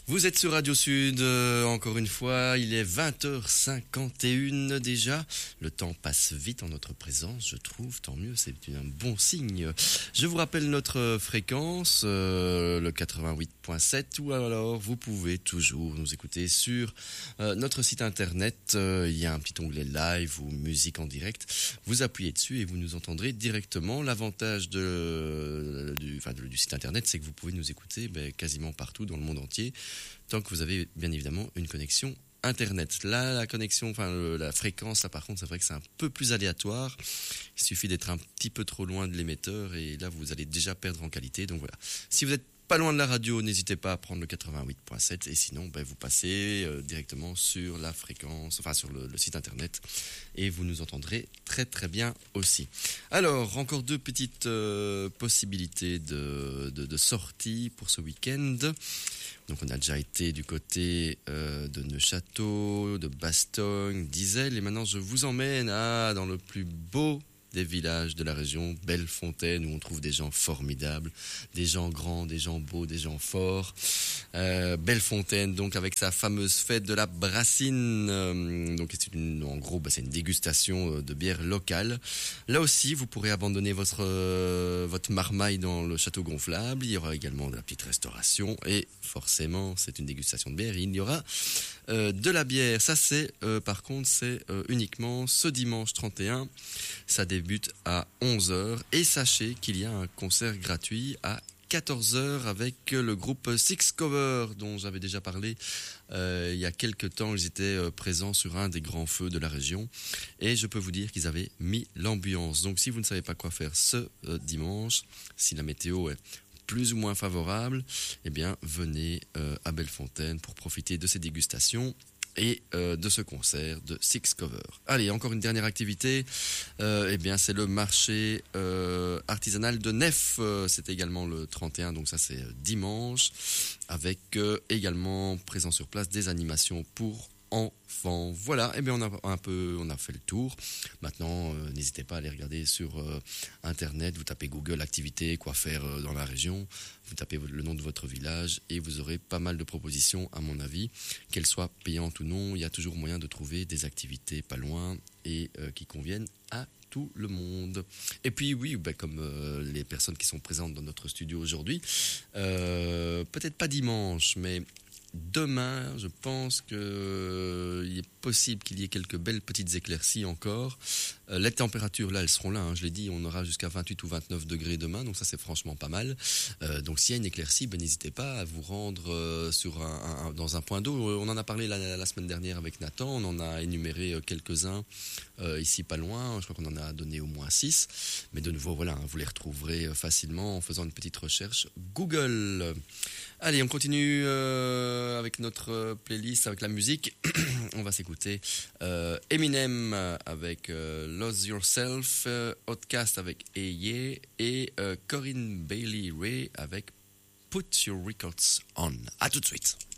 Vous êtes sur Radio Sud, encore une fois, il est 20h51 déjà. Le temps passe vite en notre présence, je trouve, tant mieux, c'est un bon signe. Je vous rappelle notre fréquence, le 88.7, ou alors vous pouvez toujours nous écouter sur notre site internet. Il y a un petit onglet live ou musique en direct. Vous appuyez dessus et vous nous entendrez directement. L'avantage du site internet, c'est que vous pouvez nous écouter quasiment partout dans le monde entier, tant que vous avez bien évidemment une connexion Internet. Là, la connexion, la fréquence, là par contre, c'est vrai que c'est un peu plus aléatoire. Il suffit d'être un petit peu trop loin de l'émetteur et là, vous allez déjà perdre en qualité. Donc voilà. Si vous êtes pas loin de la radio, n'hésitez pas à prendre le 88.7 et sinon, vous passez directement sur la fréquence, sur le site internet et vous nous entendrez très très bien aussi. Alors, encore deux petites possibilités de sortie pour ce week-end. Donc on a déjà été du côté de Neufchâteau, de Bastogne, d'Iselle et maintenant je vous emmène dans le plus beau des villages de la région, Bellefontaine, où on trouve des gens formidables, des gens grands, des gens beaux, des gens forts. Bellefontaine, donc avec sa fameuse fête de la Brassine, donc c'est c'est une dégustation de bière locale. Là aussi, vous pourrez abandonner votre marmaille dans le château gonflable. Il y aura également de la petite restauration et forcément, c'est une dégustation de bière. Il y aura de la bière. Ça, par contre, c'est uniquement ce dimanche 31. Ça débute à 11h et sachez qu'il y a un concert gratuit à 14h avec le groupe Six Cover dont j'avais déjà parlé il y a quelques temps. Ils étaient présents sur un des grands feux de la région et je peux vous dire qu'ils avaient mis l'ambiance. Donc si vous ne savez pas quoi faire ce dimanche, si la météo est plus ou moins favorable, venez à Bellefontaine pour profiter de ces dégustations et de ce concert de Six Cover. Allez, encore une dernière activité, c'est le marché artisanal de Nef. C'est également le 31, donc ça c'est dimanche, avec également présent sur place des animations pour enfants. Voilà, on a fait le tour. Maintenant, n'hésitez pas à aller regarder sur internet, vous tapez Google activités, quoi faire dans la région, vous tapez le nom de votre village et vous aurez pas mal de propositions à mon avis, qu'elles soient payantes ou non. Il y a toujours moyen de trouver des activités pas loin et qui conviennent à tout le monde. Et puis oui, comme les personnes qui sont présentes dans notre studio aujourd'hui, peut-être pas dimanche, mais demain, je pense qu'il est possible qu'il y ait quelques belles petites éclaircies encore. Les températures, là, elles seront là. Je l'ai dit, on aura jusqu'à 28 ou 29 degrés demain, donc ça, c'est franchement pas mal. Donc, s'il y a une éclaircie, n'hésitez pas à vous rendre dans un point d'eau. On en a parlé la semaine dernière avec Nathan. On en a énuméré quelques-uns ici pas loin. Je crois qu'on en a donné au moins 6. Mais de nouveau, voilà, vous les retrouverez facilement en faisant une petite recherche Google. Allez, on continue avec notre playlist, avec la musique. On va s'écouter Eminem avec Lose Yourself, Outkast avec Hey Yeah et Corinne Bailey Ray avec Put Your Records On. À tout de suite.